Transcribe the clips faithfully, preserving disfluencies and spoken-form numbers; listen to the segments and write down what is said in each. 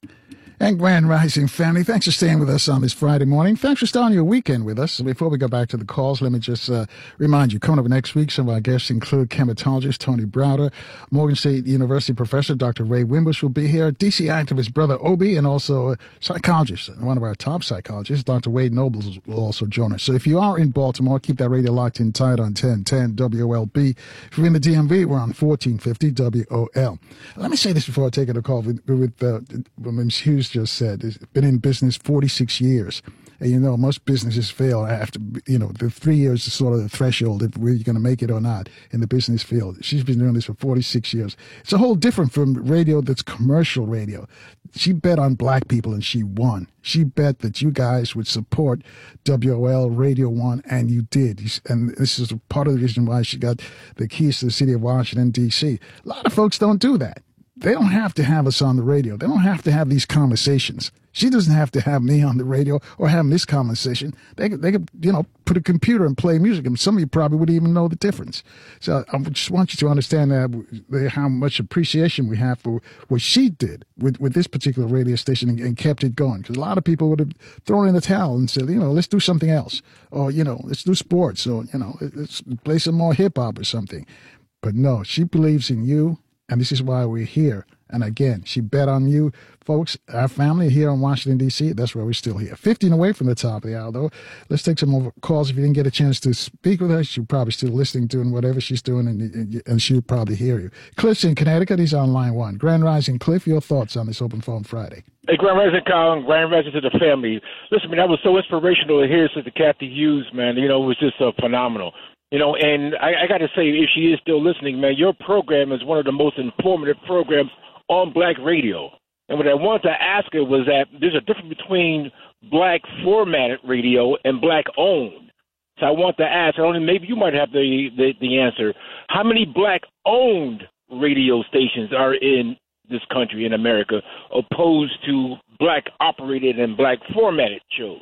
And Grand Rising family, thanks for staying with us on this Friday morning. Thanks for starting your weekend with us. Before we go back to the calls, let me just uh, remind you, coming up next week, some of our guests include chematologist Tony Browder, Morgan State University professor Doctor Ray Wimbush will be here, D C activist Brother Obi, and also a psychologist, one of our top psychologists, Doctor Wade Nobles, will also join us. So if you are in Baltimore, keep that radio locked in tight on ten ten W O L B. If you're in the D M V, we're on fourteen fifty W O L. Let me say this before I take it a call with, with uh, Miz Hughes just said. It's been in business forty-six years. And, you know, most businesses fail after, you know, the three years is sort of the threshold if you're going to make it or not in the business field. She's been doing this for forty-six years. It's a whole different from radio that's commercial radio. She bet on black people and she won. She bet that you guys would support W O L Radio one, and you did. And this is part of the reason why she got the keys to the city of Washington, D C. A lot of folks don't do that. They don't have to have us on the radio. They don't have to have these conversations. She doesn't have to have me on the radio or have this conversation. They could, they could, you know, put a computer and play music, and some of you probably wouldn't even know the difference. So I just want you to understand that how much appreciation we have for what she did with, with this particular radio station and, and kept it going. Because a lot of people would have thrown in the towel and said, you know, let's do something else. Or, you know, let's do sports. Or, you know, let's play some more hip hop or something. But no, she believes in you. And this is why we're here. And again, she bet on you, folks. Our family here in Washington, D C, that's where we're still here. fifteen away from the top of the hour, though. Let's take some more calls. If you didn't get a chance to speak with her, she's probably still listening, doing whatever she's doing, and, and she'll probably hear you. Cliff's in Connecticut. He's on line one. Grand Rising, Cliff, your thoughts on this Open Phone Friday? Hey, Grand Rising, Colin. Grand Rising to the family. Listen, man, that was so inspirational to hear Sister Kathy Hughes, man. You know, it was just uh, phenomenal. You know, and I, I got to say, if she is still listening, man, your program is one of the most informative programs on black radio. And what I wanted to ask her was that there's a difference between black formatted radio and black owned. So I want to ask, I don't know, maybe you might have the, the, the answer. How many black owned radio stations are in this country, in America, opposed to black operated and black formatted shows?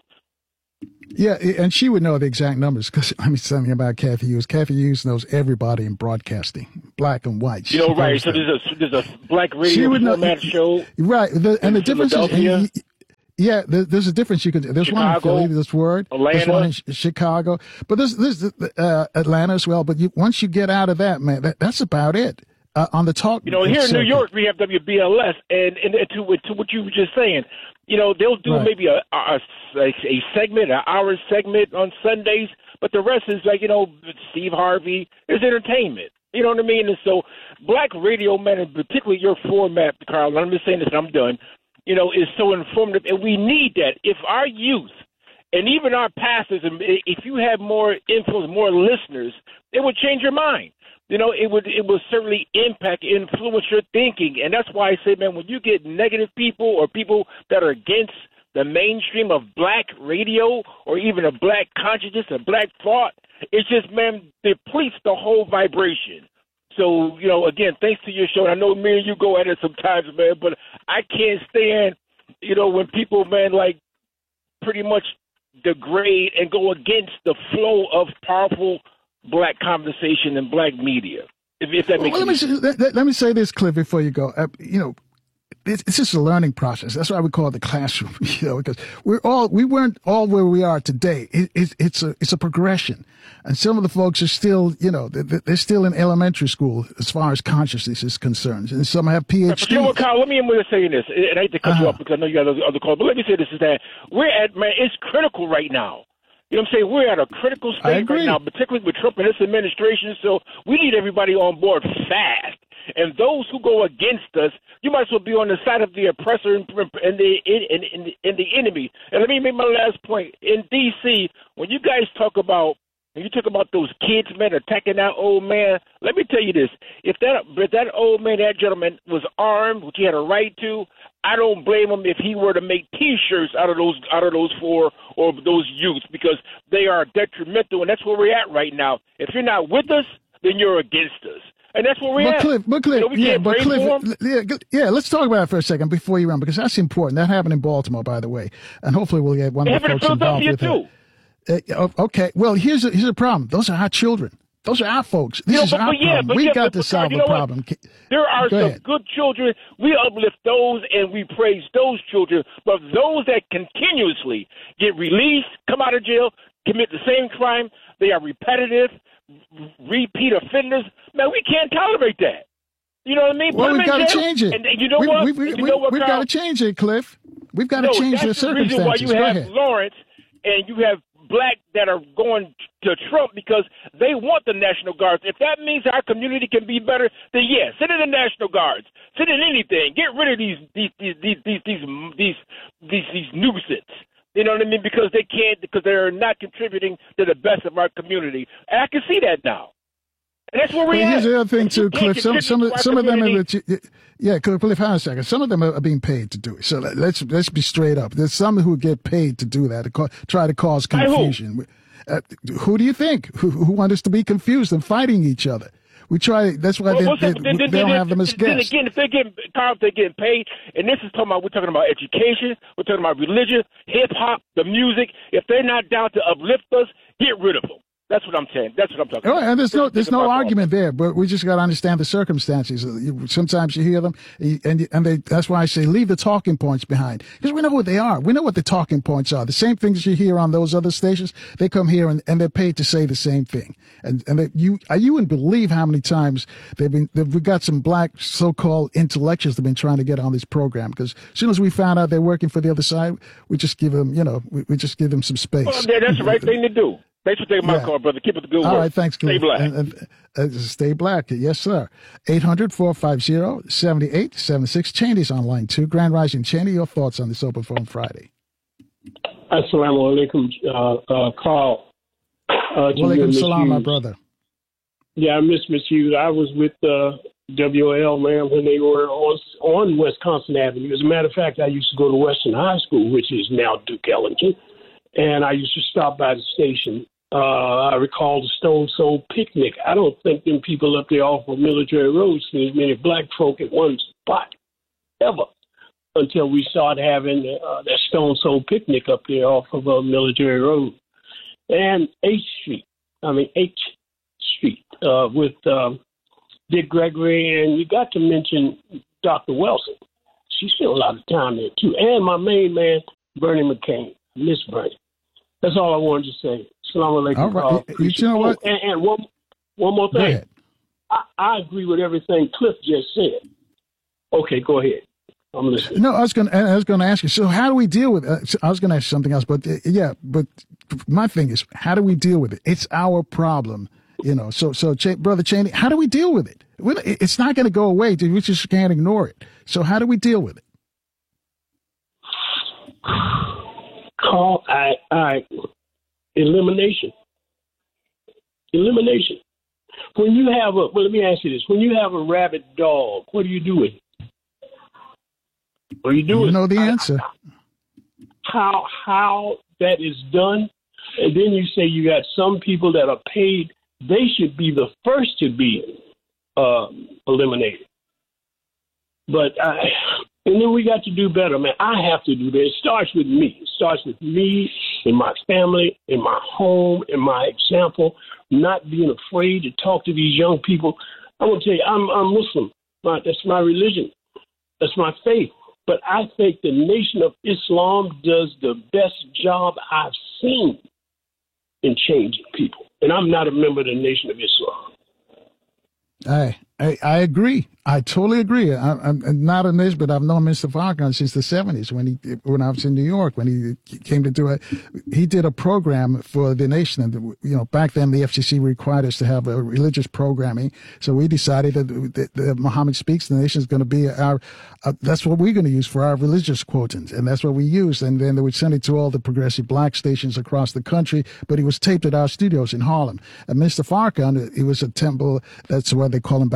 Yeah, and she would know the exact numbers because let me say something about Kathy Hughes. Kathy Hughes knows everybody in broadcasting, black and white. You know, right. So there's a, there's a black radio format show. Right. The, and the difference is, yeah, there's a difference. You could, there's Chicago, one in Philly, this word. Atlanta. There's one in Chicago. But there's, there's uh, Atlanta as well. But you, once you get out of that, man, that, that's about it. Uh, on the talk. You know, here in New York, we have W B L S. And, and to, to what you were just saying, you know, they'll do right. maybe a, a, a segment, an hour segment on Sundays, but the rest is like, you know, Steve Harvey. It's entertainment. You know what I mean? And so black radio, man, and particularly your format, Carl, I'm just saying this and I'm done, you know, is so informative, and we need that. If our youth and even our pastors, if you have more influence, more listeners, it would change your mind. You know, it would it will certainly impact, influence your thinking. And that's why I say, man, when you get negative people or people that are against the mainstream of black radio or even a black consciousness, a black thought, it's just, man, depletes the whole vibration. So, you know, again, thanks to your show. And I know me and you go at it sometimes, man, but I can't stand, you know, when people, man, like pretty much degrade and go against the flow of powerful black conversation and black media, if, if that makes well, let sense. Me, let, let me say this, Cliff, before you go. Uh, you know, it's, it's just a learning process. That's why we call it the classroom. You know, because we're all we weren't all where we are today. It, it, it's a it's a progression, and some of the folks are still, you know, they're, they're still in elementary school as far as consciousness is concerned, and some have P H Ds. But you know what, Kyle? Let me end with saying this, and I hate to cut uh-huh. you off because I know you got other, other calls, but let me say this: is that we're at man, it's critical right now. You know what I'm saying? We're at a critical stage right now, particularly with Trump and his administration. So we need everybody on board fast. And those who go against us, you might as well be on the side of the oppressor and, and, the, and, and, and the enemy. And let me make my last point. In D C, when you guys talk about when you talk about those kids, man, attacking that old man, let me tell you this. If that if that old man, that gentleman, was armed, which he had a right to, I don't blame him if he were to make T-shirts out of those out of those four or those youths, because they are detrimental, and that's where we're at right now. If you're not with us, then you're against us. And that's where we're but at. Cliff, but Cliff, you know, yeah, but Cliff, yeah, yeah, let's talk about it for a second before you run, because that's important. That happened in Baltimore, by the way, and hopefully we'll get one of the folks involved with it. Uh, okay, well, here's a, here's a problem. Those are our children. Those are our folks. This you know, is but, our but yeah, problem. but We yeah, got but, to but, solve you the know problem. What? There are Go some ahead. good children. We uplift those and we praise those children. But those that continuously get released, come out of jail, commit the same crime, they are repetitive, repeat offenders. Man, we can't tolerate that. You know what I mean? Well, we've got to change it. And, and you know we, what? We, we, you we, know what, we've Carl? got to change it, Cliff. We've got to no, change the that's circumstances. The reason why you Go have ahead. Lawrence and you have black that are going to Trump because they want the National Guards. If that means our community can be better, then yes, send in the National Guards. Send in anything. Get rid of these these these these these these these, these, these nuisance. You know what I mean? Because they can't, because they're not contributing to the best of our community. And I can see that now. And that's where we well, are. Here's the other thing too, Cliff. Some some of, some of them are, yeah, Cliff. Hold on a second. Some of them are being paid to do it. So let's let's be straight up. There's some who get paid to do that, to co- try to cause confusion. Uh, who do you think? Who, who want us to be confused and fighting each other? We try. That's why well, they, they, then, they don't then, have them as then guests. Then again, if they're getting, Carl, if they're getting paid, and this is talking about, we're talking about education, we're talking about religion, hip hop, the music. If they're not down to uplift us, get rid of them. That's what I'm saying. That's what I'm talking oh, about. And there's no, there's no argument there, but we just got to understand the circumstances. Sometimes you hear them, and and they, that's why I say leave the talking points behind, because we know what they are. We know what the talking points are. The same things you hear on those other stations, they come here and, and they're paid to say the same thing. And and they, you you wouldn't believe how many times they've been. They've, we got some black so-called intellectuals that've been trying to get on this program, because as soon as we found out they're working for the other side, we just give them, you know, we, we just give them some space. Well, yeah, that's the right thing to do. Thanks for taking my yeah. call, brother. Keep up the good work. All right, thanks, Stay black. And, and, uh, stay black. Yes, sir. eight hundred, four five zero, seven eight seven six. Cheney's on line two. Grand Rising. Cheney, your thoughts on this Open Phone Friday? Assalamu alaikum, uh, uh, Carl. Uh, Wa alaikum salam, my brother. Yeah, I miss Miss Hughes. I was with uh, W L, man, when they were on, on Wisconsin Avenue. As a matter of fact, I used to go to Western High School, which is now Duke Ellington, and I used to stop by the station. Uh, I recall the Stone Soul Picnic. I don't think them people up there off of Military Road see as many black folk at one spot ever until we started having uh, that Stone Soul Picnic up there off of uh, Military Road. And H Street, I mean H Street, uh, with um, Dick Gregory, and you got to mention Doctor Wilson. She spent a lot of time there, too. And my main man, Bernie McCain, Miss Bernie. That's all I wanted to say. Assalamu alaikum. All right. Uh, you, you know what? Oh, and, and one, one more thing. I, I agree with everything Cliff just said. Okay, go ahead. I'm listening. No, I was going. I was going to ask you. So, how do we deal with it? I was going to ask you something else, but uh, yeah. But my thing is, how do we deal with it? It's our problem, you know. So, so, Ch- brother Cheney, how do we deal with it? It's not going to go away. We just can't ignore it. So, how do we deal with it? Call I, I elimination. Elimination. When you have a well, let me ask you this: when you have a rabid dog, what do you do with it? What do you do? You with know it? the answer. How how that is done, and then you say you got some people that are paid. They should be the first to be uh, eliminated. But I. And then we got to do better, man. I have to do that. It starts with me. It starts with me, in my family, in my home, in my example, not being afraid to talk to these young people. I'm going to tell you, I'm, I'm Muslim. My, that's my religion. That's my faith. But I think the Nation of Islam does the best job I've seen in changing people. And I'm not a member of the Nation of Islam. I, I I agree. I totally agree. I, I'm not in this, but I've known Mister Farrakhan since the seventies when he when I was in New York when he came to do it. He did a program for the nation, and you know back then the F C C required us to have a religious programming. So we decided that, that, that Muhammad Speaks the Nation is going to be our. Uh, that's what we're going to use for our religious quotients, and that's what we used. And then they would send it to all the progressive black stations across the country. But he was taped at our studios in Harlem. And Mister Farrakhan, it was a temple. That's what they call him back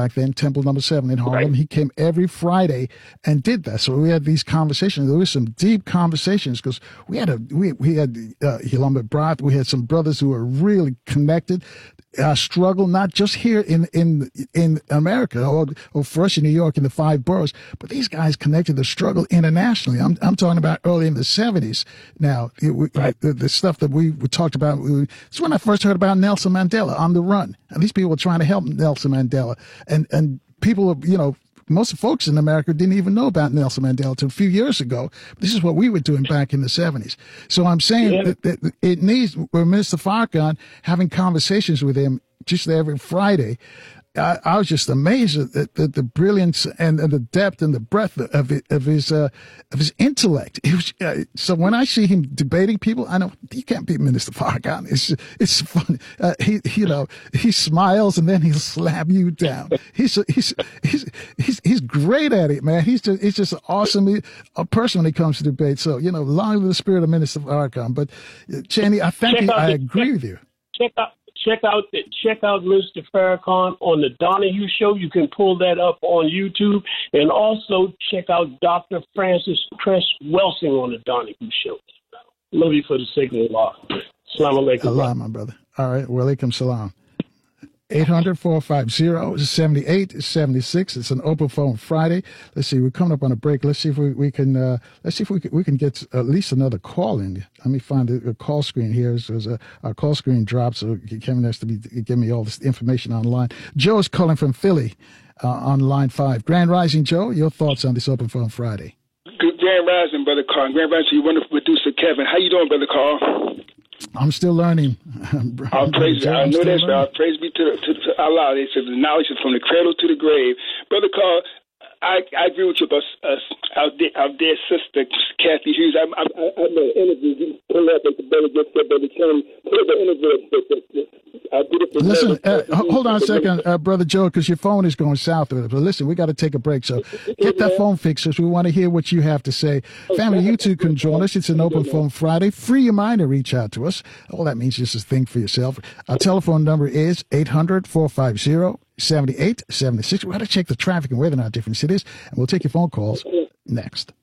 back then, Temple Number Seven in Harlem. Right. He came every Friday and did that. So we had these conversations. There were some deep conversations because we had a we we had uh, Hilambert Broth. We had some brothers who were really connected. Uh, struggle not just here in in in America or or for us in New York in the five boroughs, but these guys connected the struggle internationally. I'm I'm talking about early in the seventies. Now it, we, right. the, the stuff that we, we talked about. We, it's when I first heard about Nelson Mandela on the run, and these people were trying to help Nelson Mandela, and and people, you know. Most folks in America didn't even know about Nelson Mandela until a few years ago. This is what we were doing back in the seventies. So I'm saying yeah. that, that it needs, with Minister Farrakhan, having conversations with him just every Friday. I, I was just amazed at the, the brilliance and, and the depth and the breadth of it, of his uh, of his intellect. It was, uh, so when I see him debating people, I know you can't beat Minister Farrakhan. It's it's funny. Uh, he you know he smiles and then he'll slap you down. He's he's he's he's he's great at it, man. He's just he's just an awesome a person when it comes to debate. So you know, long live the spirit of Minister Farrakhan. But uh, Chaney, I thank you. I the, agree check, with you. Check out. Check out the, check out Mister Farrakhan on the Donahue Show. You can pull that up on YouTube, and also check out Doctor Francis Cress Welsing on the Donahue Show. Love you for the sake of Allah. Assalamu alaikum. Allah, my brother. All right, wa alaikum salam. eight hundred, four five zero, seven eight seven six. It's an open phone Friday. Let's see. We're coming up on a break. Let's see if we, we can. Uh, let's see if we can, we can get at least another call in. Let me find a, a call screen here. There's a, our call screen dropped, so Kevin has to be give me all this information online. Joe is calling from Philly uh, on line five. Grand Rising, Joe. Your thoughts on this open phone Friday? Good Grand Rising, brother Carl. Grand Rising, you wonderful producer Kevin. How you doing, brother Carl? I'm still learning. I'll praise I know that, sir. Praise be to, to, to Allah. They said the knowledge is from the cradle to the grave. Brother Carl, I, I agree with you about uh, our, de- our dear sister, Kathy Hughes. I, I, I, I made an interview. You pull up at the brother just said, brother Ken, pull the interview. I did it for listen, uh, hold on a second, uh, Brother Joe, because your phone is going south. But listen, we got to take a break. So get that phone fixed because we want to hear what you have to say. Family, you too can join us. It's an open phone Friday. Free your mind to reach out to us. All that means is just think for yourself. Our telephone number is eight hundred, four five zero, seven eight seven six. We've got to check the traffic and weather in our different cities, and we'll take your phone calls next.